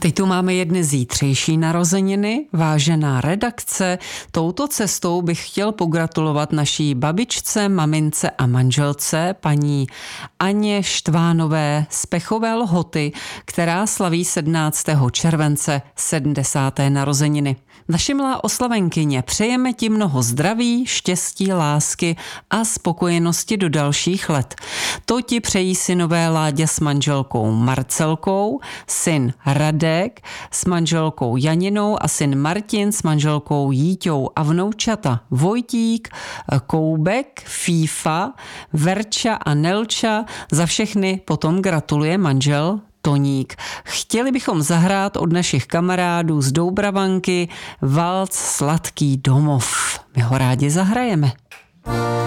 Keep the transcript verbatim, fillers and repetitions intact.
teď tu máme jedny zítřejší narozeniny. Vážená redakce, touto cestou bych chtěl pogratulovat naší babičce, mamince a manželce, paní Aně Štvánové z Pechové Lhoty, která slaví sedmnáctého července sedmdesáté narozeniny. Naše milá oslavenkyně, přejeme ti mnoho zdraví, štěstí, lásky a spokojenosti do dalších let. To ti přejí synové Láďa s manželkou Marcelkou, syn Radek s manželkou Janinou a syn Martin s manželkou Jíťou a vnoučata Vojtík, Koubek, Fífa, Verča a Nelča. Za všechny potom gratuluje manžel Toník. Chtěli bychom zahrát od našich kamarádů z Doubravanky valc Sladký domov. My ho rádi zahrajeme.